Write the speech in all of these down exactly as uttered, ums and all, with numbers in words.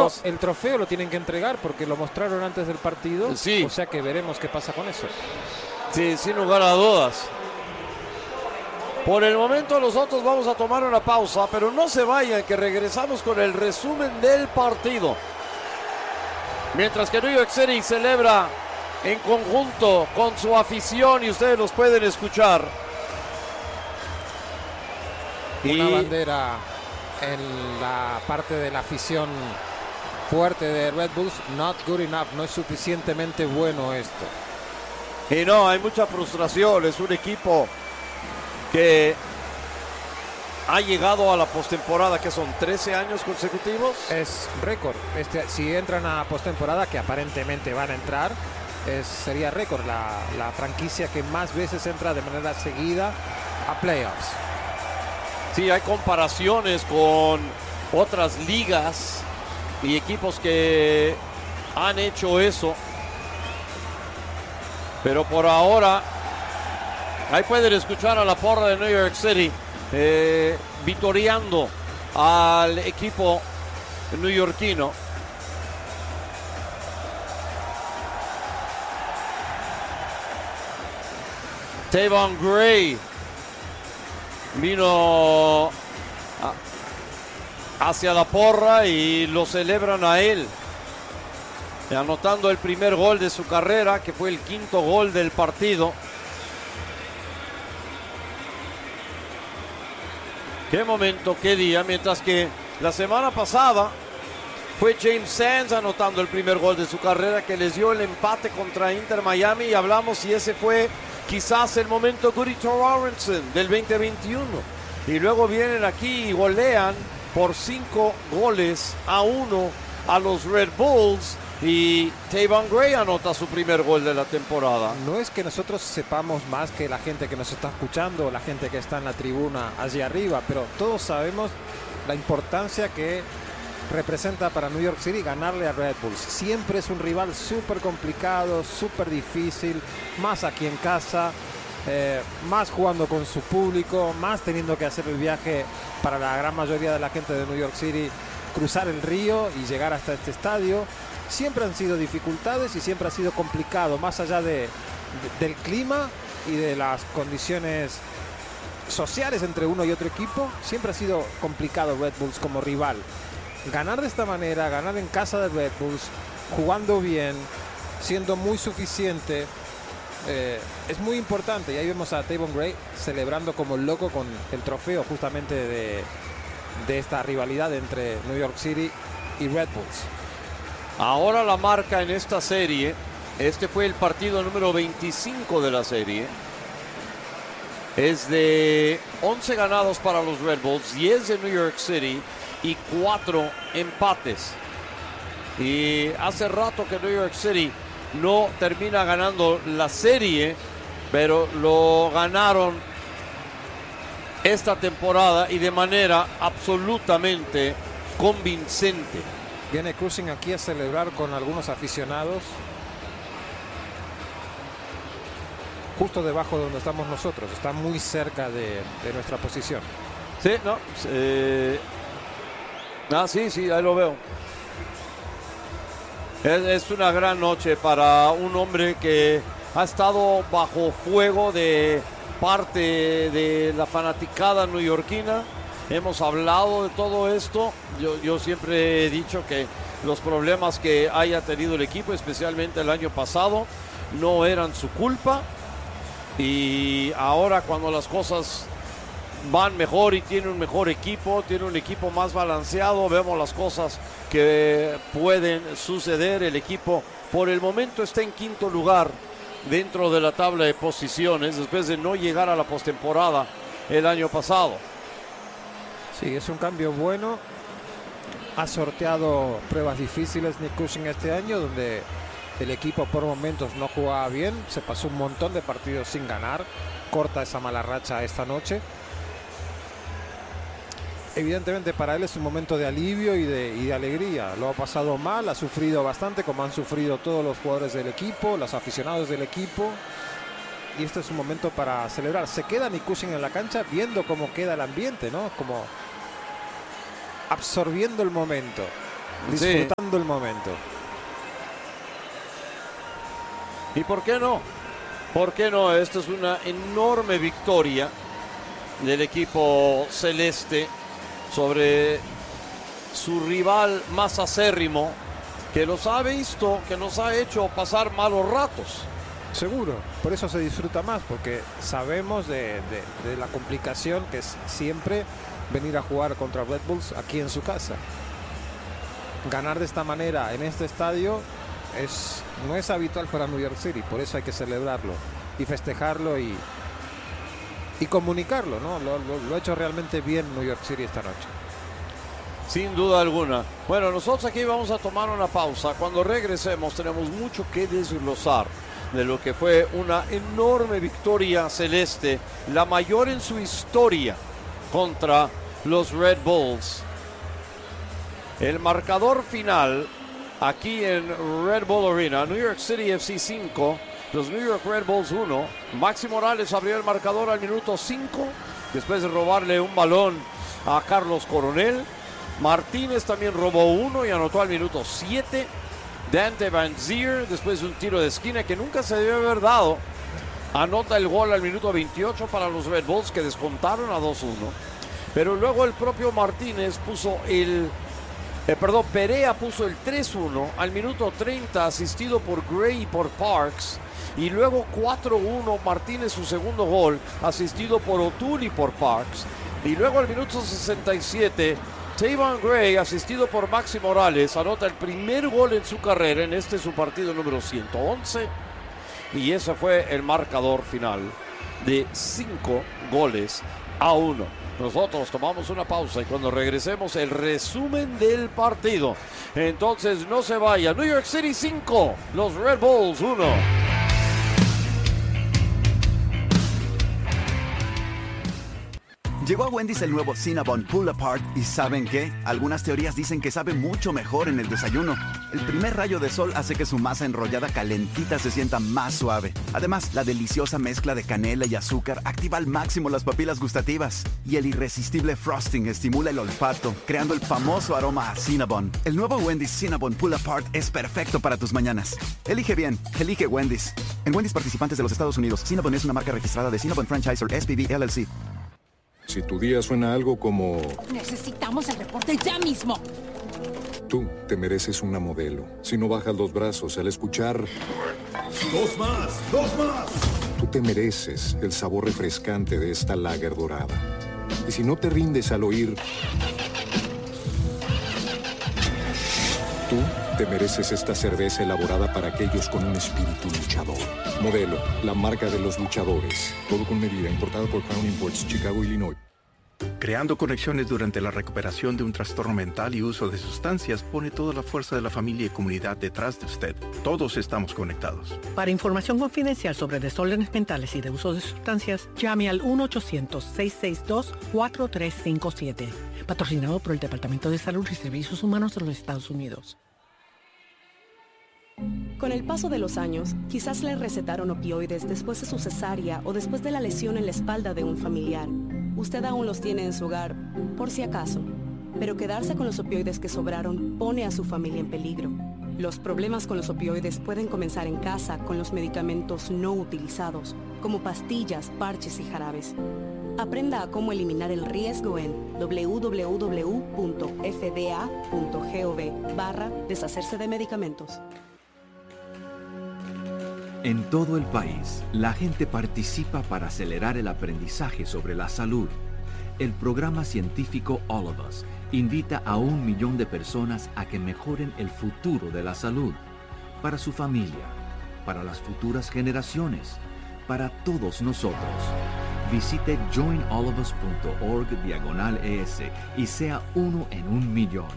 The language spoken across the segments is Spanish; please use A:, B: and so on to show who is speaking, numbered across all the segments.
A: Rockets.
B: el trofeo lo tienen que entregar porque lo mostraron antes del partido.
A: Sí.
B: O sea que veremos qué pasa con eso.
A: Sí, sin lugar a dudas. Por el momento nosotros vamos a tomar una pausa, pero no se vayan, que regresamos con el resumen del partido. Mientras que New York City celebra en conjunto con su afición y ustedes los pueden escuchar.
B: Una
A: Y
B: bandera en la parte de la afición fuerte de Red Bulls. Not good enough, no es suficientemente bueno esto.
A: Y no, hay mucha frustración. Es un equipo que ha llegado a la postemporada, que son trece años consecutivos.
B: Es récord. Este, si entran a postemporada, que aparentemente van a entrar, es, sería récord. La, la franquicia que más veces entra de manera seguida a playoffs.
A: Sí, hay comparaciones con otras ligas y equipos que han hecho eso. Pero por ahora, ahí pueden escuchar a la porra de New York City eh, vitoreando al equipo neoyorquino. Tavon Gray vino a, hacia la porra y lo celebran a él, anotando el primer gol de su carrera, que fue el quinto gol del partido. Qué momento, qué día. Mientras que la semana pasada fue James Sands anotando el primer gol de su carrera, que les dio el empate contra Inter Miami, y hablamos si ese fue quizás el momento Gary Torrenson del veinte veintiuno. Y luego vienen aquí y golean por cinco goles a uno a los Red Bulls, y Tavon Gray anota su primer gol de la temporada.
B: No es que nosotros sepamos más que la gente que nos está escuchando o la gente que está en la tribuna allí arriba, pero todos sabemos la importancia que representa para New York City ganarle a Red Bulls. Siempre es un rival súper complicado, súper difícil, más aquí en casa, eh, más jugando con su público, más teniendo que hacer el viaje para la gran mayoría de la gente de New York City, cruzar el río y llegar hasta este estadio. Siempre han sido dificultades y siempre ha sido complicado, más allá de, de, del clima y de las condiciones sociales entre uno y otro equipo. Siempre ha sido complicado Red Bulls como rival. Ganar de esta manera, ganar en casa de Red Bulls, jugando bien, siendo muy suficiente, eh, es muy importante. Y ahí vemos a Tavon Gray celebrando como loco con el trofeo justamente de, de esta rivalidad entre New York City y Red Bulls.
A: Ahora la marca en esta serie, este fue el partido número veinticinco de la serie, es de once ganados para los Red Bulls, diez de New York City y cuatro empates. Y hace rato que New York City no termina ganando la serie, pero lo ganaron esta temporada y de manera absolutamente convincente.
B: Viene Cushing aquí a celebrar con algunos aficionados justo debajo de donde estamos nosotros. Está muy cerca de, de nuestra posición.
A: Sí, no. Eh, ah, sí, sí, ahí lo veo. Es, es una gran noche para un hombre que ha estado bajo fuego de parte de la fanaticada neoyorquina. Hemos hablado de todo esto. Yo, yo siempre he dicho que los problemas que haya tenido el equipo, especialmente el año pasado, no eran su culpa. Y ahora, cuando las cosas van mejor y tiene un mejor equipo, tiene un equipo más balanceado, vemos las cosas que pueden suceder. El equipo por el momento está en quinto lugar dentro de la tabla de posiciones, después de no llegar a la postemporada el año pasado.
B: Sí, es un cambio bueno. Ha sorteado pruebas difíciles Nick Cushing este año, donde el equipo por momentos no jugaba bien. Se pasó un montón de partidos sin ganar. Corta esa mala racha esta noche. Evidentemente para él es un momento de alivio y de, y de alegría. Lo ha pasado mal, ha sufrido bastante, como han sufrido todos los jugadores del equipo, los aficionados del equipo. Y este es un momento para celebrar. Se queda Nick Cushing en la cancha viendo cómo queda el ambiente, ¿no? Como absorbiendo el momento. disfrutando sí. el momento.
A: ¿Y por qué no? ¿Por qué no? Esta es una enorme victoria del equipo celeste sobre su rival más acérrimo, que los ha visto, que nos ha hecho pasar malos ratos.
B: Seguro, por eso se disfruta más, porque sabemos de, de, de la complicación que es siempre venir a jugar contra Red Bulls aquí en su casa. Ganar de esta manera en este estadio es, no es habitual para New York City, por eso hay que celebrarlo y festejarlo y, y comunicarlo, ¿no? Lo, lo, lo ha hecho realmente bien New York City esta noche.
A: Sin duda alguna. Bueno, nosotros aquí vamos a tomar una pausa. Cuando regresemos tenemos mucho que desglosar de lo que fue una enorme victoria celeste, la mayor en su historia contra los Red Bulls. El marcador final aquí en Red Bull Arena, New York City F C cinco, los New York Red Bulls uno. Maxi Morales abrió el marcador al minuto cinco, después de robarle un balón a Carlos Coronel. Martínez también robó uno y anotó al minuto siete. Dante Van Zier, después de un tiro de esquina que nunca se debió haber dado, anota el gol al minuto veintiocho para los Red Bulls, que descontaron a dos uno. Pero luego el propio Martínez puso el... Eh, perdón, Perea puso el tres uno al minuto treinta, asistido por Gray y por Parks. Y luego cuatro uno, Martínez su segundo gol, asistido por O'Toole y por Parks. Y luego al minuto sesenta y siete... Tavon Gray, asistido por Maxi Morales, anota el primer gol en su carrera en este su partido número ciento once. Y ese fue el marcador final de cinco goles a uno. Nosotros tomamos una pausa y cuando regresemos el resumen del partido. Entonces no se vaya. New York City cinco, los Red Bulls uno.
C: Llegó a Wendy's el nuevo Cinnabon Pull Apart y ¿saben qué? Algunas teorías dicen que sabe mucho mejor en el desayuno. El primer rayo de sol hace que su masa enrollada calentita se sienta más suave. Además, la deliciosa mezcla de canela y azúcar activa al máximo las papilas gustativas. Y el irresistible frosting estimula el olfato, creando el famoso aroma a Cinnabon. El nuevo Wendy's Cinnabon Pull Apart es perfecto para tus mañanas. Elige bien, elige Wendy's. En Wendy's participantes de los Estados Unidos, Cinnabon es una marca registrada de Cinnabon Franchisor S P V L L C.
D: Si tu día suena algo como...
E: Necesitamos el reporte ya mismo.
D: Tú te mereces una modelo. Si no bajas los brazos al escuchar...
F: ¡Dos más! ¡Dos más!
D: Tú te mereces el sabor refrescante de esta lager dorada. Y si no te rindes al oír... Tú te mereces esta cerveza elaborada para aquellos con un espíritu luchador. Modelo, la marca de los luchadores. Todo con medida, importada por Crown Imports, Chicago, Illinois.
G: Creando conexiones durante la recuperación de un trastorno mental y uso de sustancias pone toda la fuerza de la familia y comunidad detrás de usted. Todos estamos conectados.
H: Para información confidencial sobre desórdenes mentales y de uso de sustancias, llame al uno ochocientos, seiscientos sesenta y dos, cuatro tres cinco siete. Patrocinado por el Departamento de Salud y Servicios Humanos de los Estados Unidos.
I: Con el paso de los años, quizás le recetaron opioides después de su cesárea o después de la lesión en la espalda de un familiar. Usted aún los tiene en su hogar, por si acaso. Pero quedarse con los opioides que sobraron pone a su familia en peligro. Los problemas con los opioides pueden comenzar en casa con los medicamentos no utilizados, como pastillas, parches y jarabes. Aprenda a cómo eliminar el riesgo en doble u doble u doble u punto f d a punto gov barra deshacerse de medicamentos.
J: En todo el país, la gente participa para acelerar el aprendizaje sobre la salud. El programa científico All of Us invita a un millón de personas a que mejoren el futuro de la salud, para su familia, para las futuras generaciones, para todos nosotros. Visite join all of us punto org diagonal es y sea uno en un millón.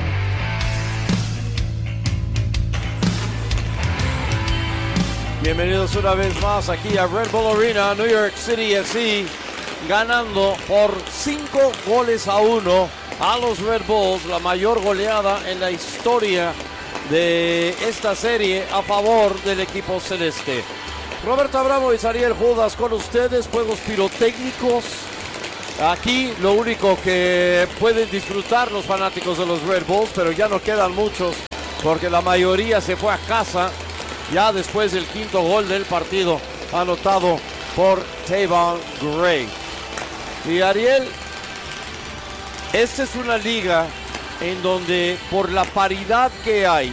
A: Bienvenidos una vez más aquí a Red Bull Arena, New York City F C, ganando por cinco goles a uno a los Red Bulls, la mayor goleada en la historia de esta serie a favor del equipo celeste. Roberto Abramo y Ariel Judas con ustedes, juegos pirotécnicos Aquí lo único que pueden disfrutar los fanáticos de los Red Bulls, pero ya no quedan muchos, porque la mayoría se fue a casa ya después del quinto gol del partido, anotado por Tavon Gray. Y Ariel, esta es una liga en donde por la paridad que hay,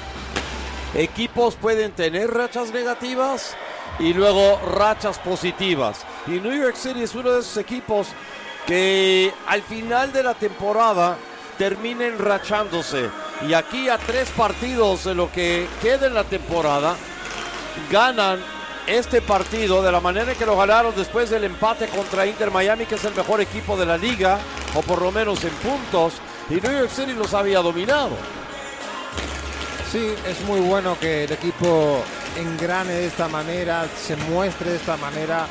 A: equipos pueden tener rachas negativas y luego rachas positivas. Y New York City es uno de esos equipos que al final de la temporada termina enrachándose. Y aquí a tres partidos de lo que queda en la temporada, ganan este partido de la manera en que lo ganaron después del empate contra Inter Miami, que es el mejor equipo de la liga, o por lo menos en puntos, y New York City los había dominado.
B: Sí, es muy bueno que el equipo engrane de esta manera, se muestre de esta manera.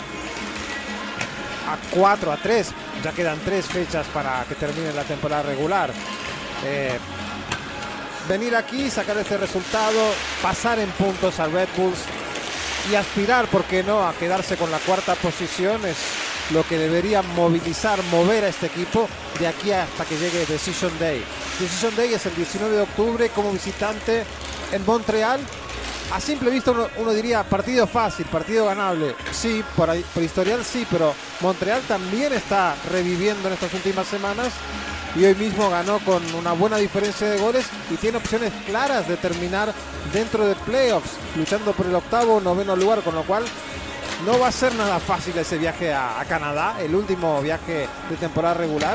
B: A cuatro, a tres, ya quedan tres fechas para que termine la temporada regular. Eh, venir aquí, sacar este resultado, pasar en puntos a Red Bulls y aspirar, ¿por qué no?, a quedarse con la cuarta posición es lo que debería movilizar, mover a este equipo de aquí hasta que llegue Decision Day. Decision Day es el diecinueve de octubre como visitante en Montreal. A simple vista uno, uno diría partido fácil, partido ganable. Sí, por, ahí, por historial sí, pero Montreal también está reviviendo en estas últimas semanas y hoy mismo ganó con una buena diferencia de goles y tiene opciones claras de terminar dentro de playoffs, luchando por el octavo o noveno lugar, con lo cual no va a ser nada fácil ese viaje a, a Canadá, el último viaje de temporada regular.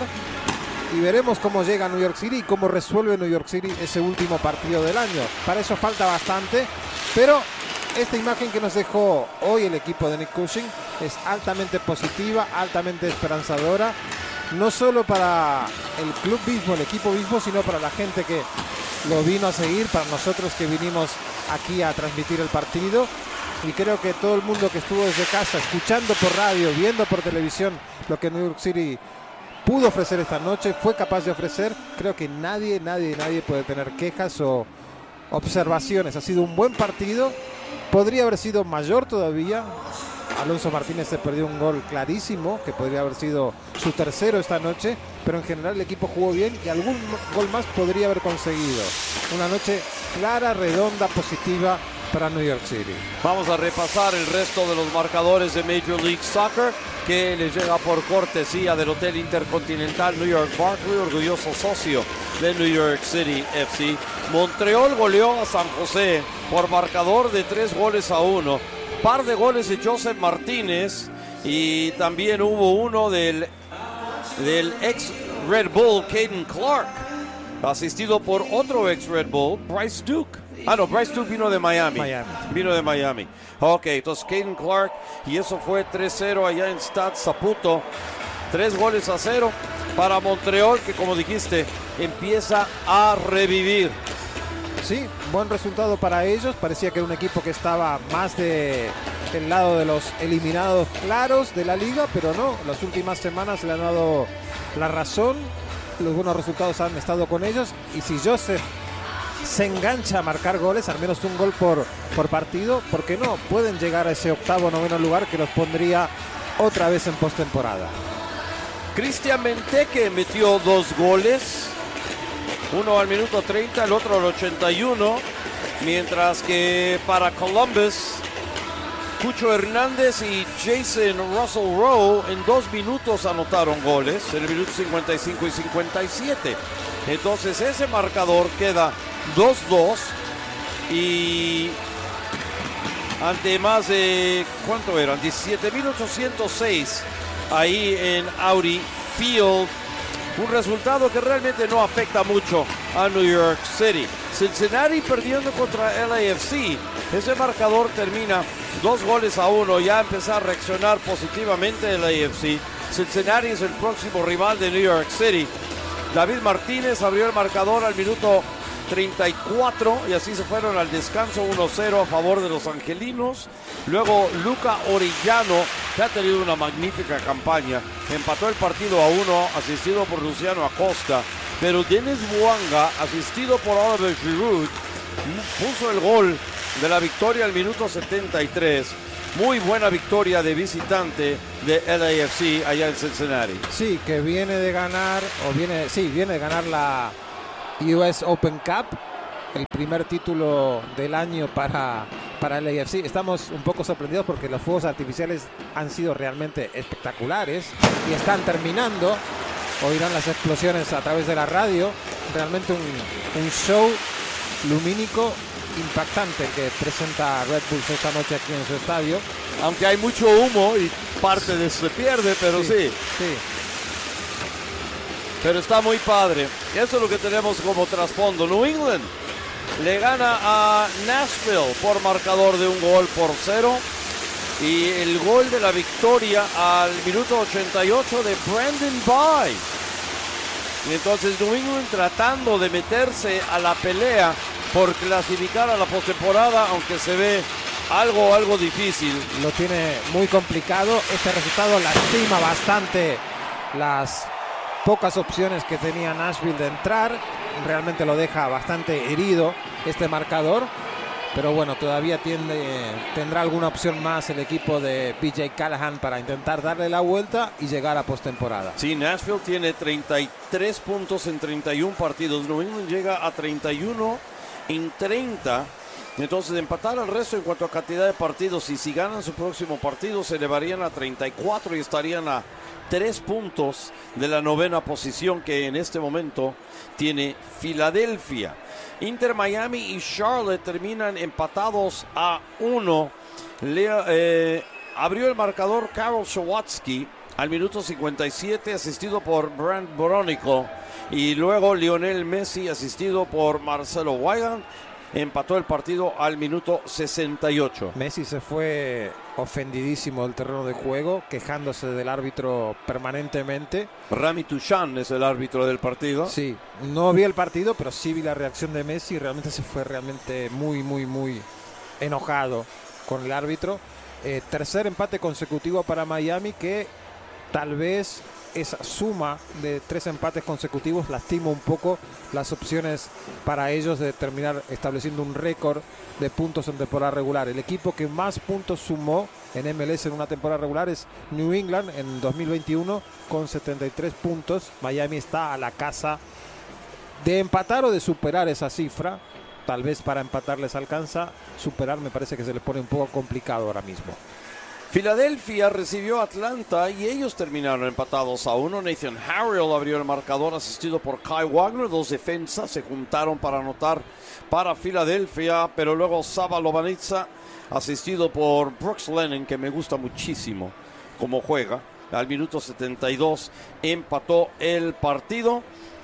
B: Y veremos cómo llega a New York City y cómo resuelve New York City ese último partido del año. Para eso falta bastante, pero esta imagen que nos dejó hoy el equipo de Nick Cushing es altamente positiva, altamente esperanzadora, no solo para el club mismo, el equipo mismo, sino para la gente que lo vino a seguir, para nosotros que vinimos aquí a transmitir el partido. Y creo que todo el mundo que estuvo desde casa, escuchando por radio, viendo por televisión lo que New York City pudo ofrecer esta noche, fue capaz de ofrecer, creo que nadie, nadie, nadie puede tener quejas o observaciones. Ha sido un buen partido, podría haber sido mayor todavía. Alonso Martínez se perdió un gol clarísimo, que podría haber sido su tercero esta noche, pero en general el equipo jugó bien y algún gol más podría haber conseguido. Una noche clara, redonda, positiva para New York City.
A: Vamos a repasar el resto de los marcadores de Major League Soccer, que les llega por cortesía del Hotel Intercontinental New York Barclay, orgulloso socio de New York City F C. Montreal goleó a San José por marcador de tres goles a uno. Par de goles de Joseph Martínez y también hubo uno del, del ex Red Bull, Caden Clark, asistido por otro ex Red Bull, Bryce Duke. Ah, no, Bryce Duke vino de Miami.
B: Miami.
A: Vino de Miami. Ok, entonces Caden Clark, y eso fue tres cero allá en Stade Saputo. Tres goles a cero para Montreal, que como dijiste, empieza a revivir.
B: Sí, buen resultado para ellos. Parecía que era un equipo que estaba más de, del lado de los eliminados claros de la liga, pero no, las últimas semanas le han dado la razón. Los buenos resultados han estado con ellos, y si Joseph se engancha a marcar goles, al menos un gol por, por partido, ¿por qué no? Pueden llegar a ese octavo o noveno lugar que los pondría otra vez en postemporada.
A: Cristian Benteke metió dos goles, uno al minuto treinta, el otro al ochenta y uno, mientras que para Columbus, Cucho Hernández y Jason Russell Rowe en dos minutos anotaron goles, en el minuto cincuenta y cinco y cincuenta y siete. Entonces ese marcador queda dos dos y ante más de, ¿cuánto eran? diecisiete mil ochocientos seis ahí en Audi Field. Un resultado que realmente no afecta mucho a New York City. Cincinnati perdiendo contra L A F C. Ese marcador termina dos goles a uno. Ya empezó a reaccionar positivamente L A F C. Cincinnati es el próximo rival de New York City. David Martínez abrió el marcador al minuto treinta y cuatro y así se fueron al descanso uno cero a favor de los angelinos. Luego Luca Orellano, que ha tenido una magnífica campaña, empató el partido a uno, asistido por Luciano Acosta, pero Denis Bouanga, asistido por Oliver Giroud, puso el gol de la victoria al minuto setenta y tres. muy buena victoria de visitante de L A F C allá en Cincinnati.
B: Sí, que viene de ganar, o viene, sí, viene de ganar la U S Open Cup, el primer título del año para, para L A F C. Estamos un poco sorprendidos porque los fuegos artificiales han sido realmente espectaculares y están terminando. Oirán las explosiones a través de la radio. Realmente un, un show lumínico impactante que presenta Red Bulls esta noche aquí en su estadio.
A: Aunque hay mucho humo y parte de eso se pierde, pero sí.
B: Sí. sí.
A: Pero está muy padre. Eso es lo que tenemos como trasfondo. New England le gana a Nashville por marcador de un gol por cero. Y el gol de la victoria al minuto ochenta y ocho de Brandon Bye. Y entonces New England tratando de meterse a la pelea por clasificar a la postemporada, aunque se ve algo, algo difícil.
B: Lo tiene muy complicado. Este resultado lastima bastante las pocas opciones que tenía Nashville de entrar. Realmente lo deja bastante herido este marcador. Pero bueno, todavía tiende, tendrá alguna opción más el equipo de B J Callahan para intentar darle la vuelta y llegar a postemporada.
A: Sí, Nashville tiene treinta y tres puntos en treinta y uno partidos. New England llega a treinta y uno en treinta. Entonces, empatar al resto en cuanto a cantidad de partidos. Y si ganan su próximo partido, se elevarían a treinta y cuatro y estarían a tres puntos de la novena posición que en este momento tiene Filadelfia. Inter Miami y Charlotte terminan empatados a uno. Le, eh, abrió el marcador Karol Swatsky al minuto cincuenta y siete, asistido por Brandt Bronico. Y luego Lionel Messi, asistido por Marcelo Weigand, empató el partido al minuto sesenta y ocho.
B: Messi se fue ofendidísimo del terreno de juego, quejándose del árbitro permanentemente.
A: Rami Toussaint es el árbitro del partido.
B: Sí, no vi el partido, pero sí vi la reacción de Messi. Realmente se fue realmente muy, muy, muy enojado con el árbitro. Eh, tercer empate consecutivo para Miami, que tal vez esa suma de tres empates consecutivos lastima un poco las opciones para ellos de terminar estableciendo un récord de puntos en temporada regular. El equipo que más puntos sumó en M L S en una temporada regular es New England en dos mil veintiuno con setenta y tres puntos. Miami está a la casa de empatar o de superar esa cifra. Tal vez para empatar les alcanza. Superar me parece que se le pone un poco complicado ahora mismo.
A: Filadelfia recibió a Atlanta y ellos terminaron empatados a uno. Nathan Harrell abrió el marcador, asistido por Kai Wagner. Dos defensas se juntaron para anotar para Filadelfia, pero luego Sava Lobanitsa, asistido por Brooks Lennon, que me gusta muchísimo cómo juega, al minuto setenta y dos empató el partido.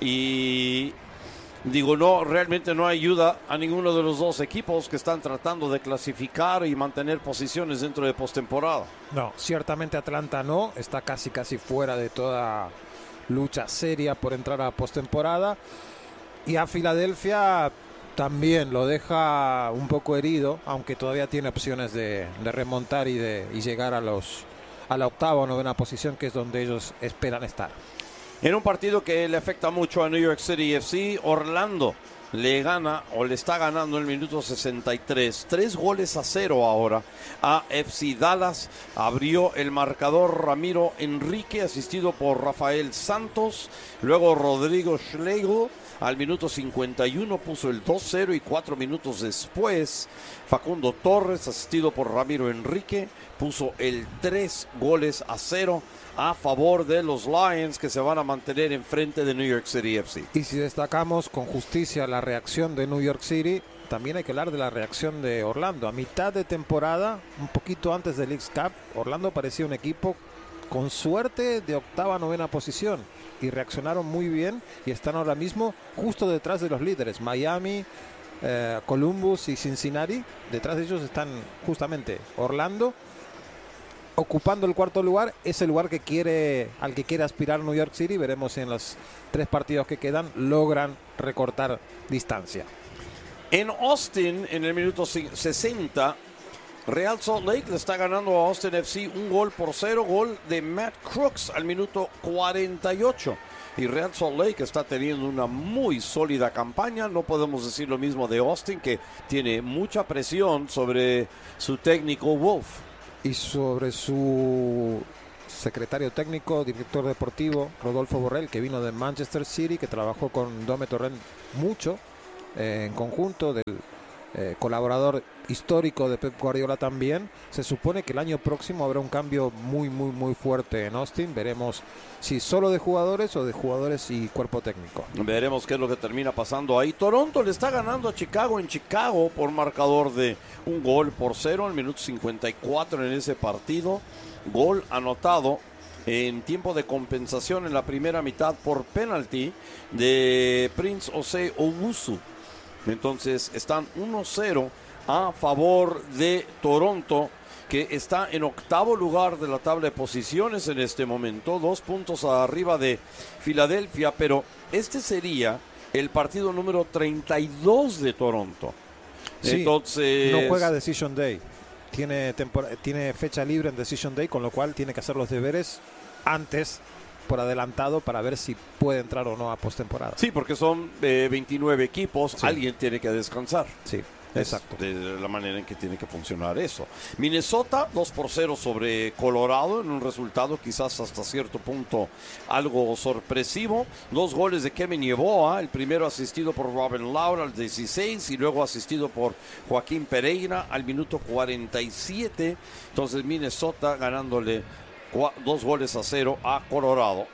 A: Y digo, no, realmente no ayuda a ninguno de los dos equipos que están tratando de clasificar y mantener posiciones dentro de postemporada.
B: No, ciertamente Atlanta no, está casi casi fuera de toda lucha seria por entrar a postemporada. Y a Filadelfia también lo deja un poco herido, aunque todavía tiene opciones de, de remontar y de y llegar a los a la octava o novena posición, que es donde ellos esperan estar.
A: En un partido que le afecta mucho a New York City F C, Orlando le gana o le está ganando el minuto sesenta y tres. Tres goles a cero ahora a F C Dallas. Abrió el marcador Ramiro Enrique, asistido por Rafael Santos. Luego Rodrigo Schlegel al minuto cincuenta y uno puso el dos cero, y cuatro minutos después Facundo Torres, asistido por Ramiro Enrique, puso el tres goles a cero a favor de los Lions, que se van a mantener enfrente de New York City F C.
B: Y si destacamos con justicia la reacción de New York City, también hay que hablar de la reacción de Orlando. A mitad de temporada, un poquito antes del Leagues Cup, Orlando parecía un equipo con suerte de octava, novena posición, y reaccionaron muy bien y están ahora mismo justo detrás de los líderes, Miami, eh, Columbus y Cincinnati. Detrás de ellos están justamente Orlando, ocupando el cuarto lugar, ese lugar que quiere, al que quiere aspirar New York City. Veremos si en los tres partidos que quedan logran recortar distancia.
A: En Austin, en el minuto sesenta, Real Salt Lake le está ganando a Austin F C un gol por cero, gol de Matt Crooks al minuto cuarenta y ocho. Y Real Salt Lake está teniendo una muy sólida campaña. No podemos decir lo mismo de Austin, que tiene mucha presión sobre su técnico Wolf.
B: Y sobre su secretario técnico, director deportivo, Rodolfo Borrell, que vino de Manchester City, que trabajó con Dome Torrent mucho eh, en conjunto, del eh, colaborador histórico de Pep Guardiola también. Se supone que el año próximo habrá un cambio muy, muy, muy fuerte en Austin. Veremos si solo de jugadores o de jugadores y cuerpo técnico.
A: Veremos qué es lo que termina pasando ahí. Toronto le está ganando a Chicago en Chicago por marcador de un gol por cero al minuto cincuenta y cuatro en ese partido. Gol anotado en tiempo de compensación en la primera mitad por penalti de Prince Osei Owusu. Entonces están uno cero a favor de Toronto, que está en octavo lugar de la tabla de posiciones en este momento, dos puntos arriba de Filadelfia, pero este sería el partido número treinta y dos de Toronto.
B: Sí,
A: entonces
B: no juega Decision Day, tiene, tempor- tiene fecha libre en Decision Day, con lo cual tiene que hacer los deberes antes, por adelantado, para ver si puede entrar o no a postemporada.
A: Sí, porque son eh, veintinueve equipos,
B: sí.
A: Alguien tiene que descansar.
B: Sí.
A: Es
B: Exacto.
A: de la manera en que tiene que funcionar eso. Minnesota dos por cero sobre Colorado en un resultado quizás hasta cierto punto algo sorpresivo. Dos goles de Kevin Yeboah, el primero asistido por Robin Laura al dieciséis y luego asistido por Joaquín Pereira al minuto cuarenta y siete. Entonces Minnesota ganándole dos goles a cero a Colorado.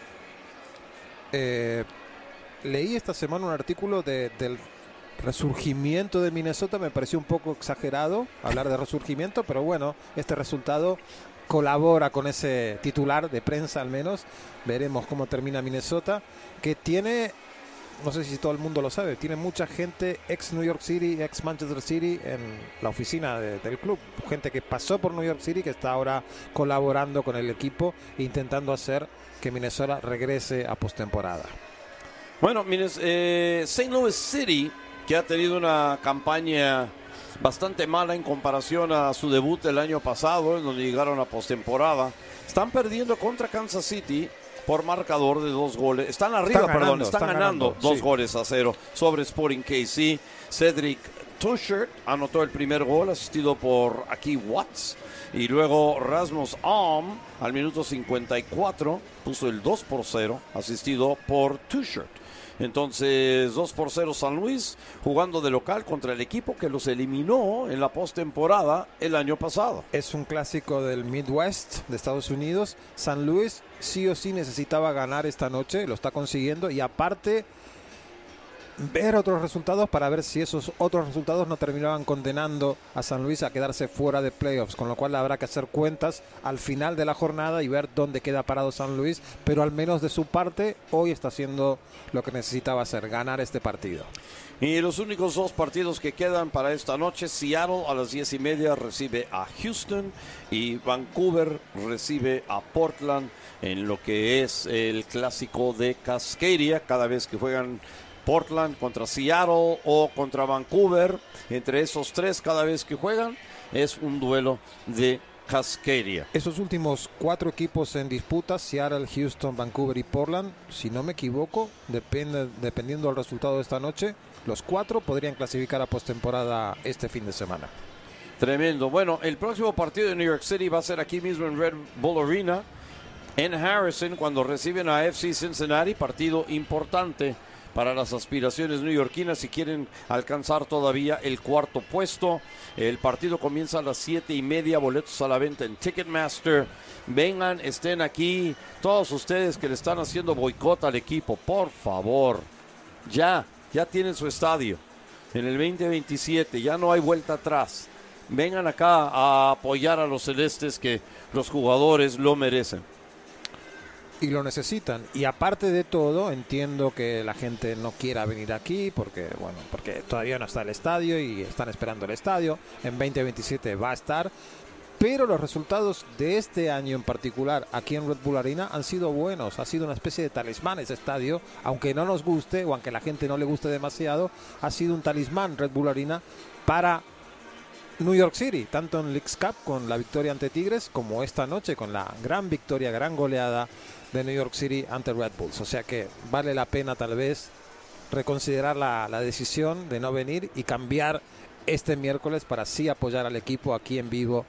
B: Eh, leí esta semana un artículo de, del resurgimiento de Minnesota. Me pareció un poco exagerado hablar de resurgimiento, pero bueno, este resultado colabora con ese titular de prensa al menos. Veremos cómo termina Minnesota, que tiene, no sé si todo el mundo lo sabe, tiene mucha gente ex New York City, ex Manchester City en la oficina de, del club. Gente que pasó por New York City, que está ahora colaborando con el equipo e intentando hacer que Minnesota regrese a postemporada.
A: Bueno, eh, Saint Louis City, que ha tenido una campaña bastante mala en comparación a su debut el año pasado, en donde llegaron a postemporada, están perdiendo contra Kansas City por marcador de dos goles. Están arriba,
B: están
A: perdón,
B: ganando,
A: están,
B: están
A: ganando,
B: ganando
A: dos
B: sí.
A: goles a cero sobre Sporting K C. Cedric Tuchert anotó el primer gol, asistido por Aki Watts. Y luego Rasmus Alm, al minuto cincuenta y cuatro, puso el dos por cero, asistido por Tuchert. Entonces, dos por cero San Luis, jugando de local contra el equipo que los eliminó en la postemporada el año pasado.
B: Es un clásico del Midwest de Estados Unidos. San Luis sí o sí necesitaba ganar esta noche, lo está consiguiendo, y aparte ver otros resultados para ver si esos otros resultados no terminaban condenando a San Luis a quedarse fuera de playoffs, con lo cual habrá que hacer cuentas al final de la jornada y ver dónde queda parado San Luis, pero al menos de su parte hoy está haciendo lo que necesitaba hacer, ganar este partido.
A: Y los únicos dos partidos que quedan para esta noche: Seattle a las diez y media recibe a Houston y Vancouver recibe a Portland en lo que es el clásico de Cascadia. Cada vez que juegan Portland contra Seattle o contra Vancouver, entre esos tres, cada vez que juegan es un duelo de Cascadia.
B: Esos últimos cuatro equipos en disputa, Seattle, Houston, Vancouver y Portland, si no me equivoco, depende, dependiendo del resultado de esta noche, los cuatro podrían clasificar a postemporada este fin de semana.
A: Tremendo. Bueno, el próximo partido de New York City va a ser aquí mismo en Red Bull Arena, en Harrison, cuando reciben a F C Cincinnati. Partido importante para las aspiraciones neoyorquinas si quieren alcanzar todavía el cuarto puesto. El partido comienza a las siete y media, boletos a la venta en Ticketmaster. Vengan, estén aquí, todos ustedes que le están haciendo boicot al equipo, por favor, ya, ya tienen su estadio en el veinte veintisiete, ya no hay vuelta atrás. Vengan acá a apoyar a los celestes, que los jugadores lo merecen.
B: Y lo necesitan. Y aparte de todo, entiendo que la gente no quiera venir aquí porque, bueno, porque todavía no está el estadio y están esperando el estadio. En veinte veintisiete va a estar. Pero los resultados de este año en particular aquí en Red Bull Arena han sido buenos. Ha sido una especie de talismán ese estadio. Aunque no nos guste o aunque a la gente no le guste demasiado, ha sido un talismán Red Bull Arena para New York City, tanto en Leagues Cup con la victoria ante Tigres, como esta noche con la gran victoria, gran goleada de New York City ante Red Bulls. O sea que vale la pena tal vez reconsiderar la, la decisión de no venir y cambiar este miércoles para así apoyar al equipo aquí en vivo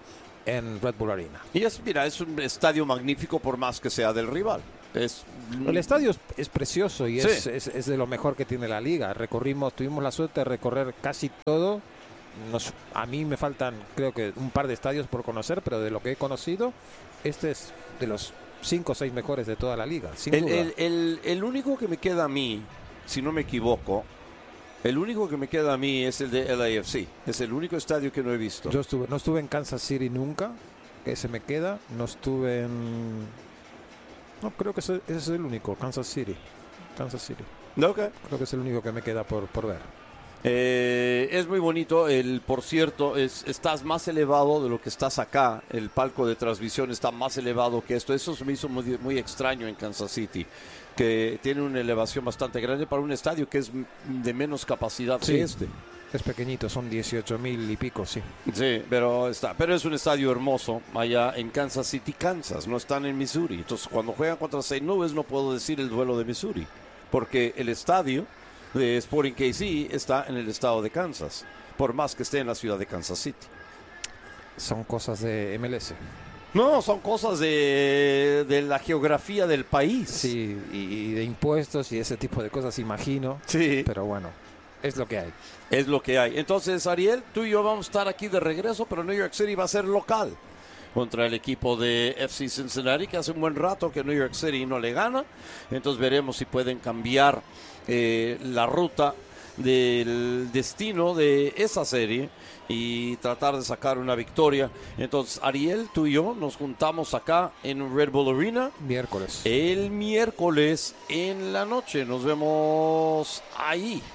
B: en Red Bull Arena.
A: Y es, mira, es un estadio magnífico por más que sea del rival. Es...
B: El estadio es, es precioso y es,
A: Sí.
B: es, es de lo mejor que tiene la liga. Recorrimos, tuvimos la suerte de recorrer casi todo. Nos, a mí me faltan, creo que un par de estadios por conocer, pero de lo que he conocido, este es de los cinco o seis mejores de toda la liga, sin
A: El,
B: duda.
A: el, el, el único que me queda a mí, si no me equivoco, el único que me queda a mí es el de L A F C. Es el único estadio que no he visto.
B: Yo estuve, no estuve en Kansas City nunca, ese me queda. No estuve en... No, creo que ese, ese es el único, Kansas City. Kansas City.
A: Okay.
B: Creo que es el único que me queda por, por ver.
A: Eh, es muy bonito, el, por cierto, es, estás más elevado de lo que estás acá. El palco de transmisión está más elevado que esto. Eso se me hizo muy, muy extraño en Kansas City, que tiene una elevación bastante grande para un estadio que es de menos capacidad
B: Sí.
A: que este.
B: Es pequeñito, son dieciocho mil y pico, sí.
A: Sí, pero está, pero es un estadio hermoso allá en Kansas City, Kansas. No están en Missouri. Entonces, cuando juegan contra Saint Louis, no puedo decir el duelo de Missouri, porque el estadio de Sporting K C está en el estado de Kansas, por más que esté en la ciudad de Kansas City.
B: Son cosas de M L S.
A: No, son cosas de, de la geografía del país.
B: Sí, y, y de impuestos y ese tipo de cosas, imagino.
A: Sí.
B: Pero bueno, es lo que hay.
A: Es lo que hay. Entonces, Ariel, tú y yo vamos a estar aquí de regreso, pero New York City va a ser local contra el equipo de F C Cincinnati, que hace un buen rato que New York City no le gana. Entonces veremos si pueden cambiar eh, la ruta del destino de esa serie y tratar de sacar una victoria. Entonces, Ariel, tú y yo nos juntamos acá en Red Bull Arena
B: Miércoles.
A: el miércoles en la noche. Nos vemos ahí.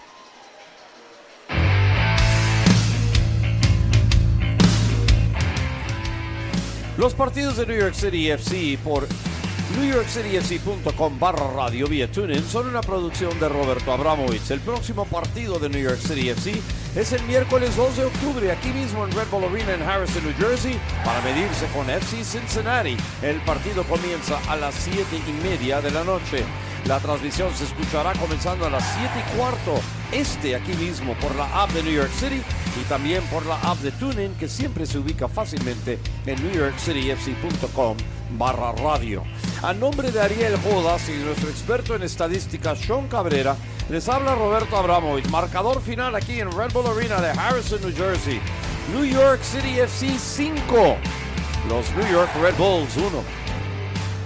A: Los partidos de New York City F C por New York City F C punto com barra radio vía TuneIn son una producción de Roberto Abramovich. El próximo partido de New York City F C es el miércoles dos de octubre aquí mismo en Red Bull Arena en Harrison, New Jersey, para medirse con F C Cincinnati. El partido comienza a las siete y media de la noche. La transmisión se escuchará comenzando a las siete y cuarto este aquí mismo por la app de New York City y también por la app de TuneIn, que siempre se ubica fácilmente en New York City F C punto com barra radio. A nombre de Ariel Jodas y nuestro experto en estadística Sean Cabrera, les habla Roberto Abramovich. Marcador final aquí en Red Bull Arena de Harrison, New Jersey. New York City F C cinco, los New York Red Bulls uno.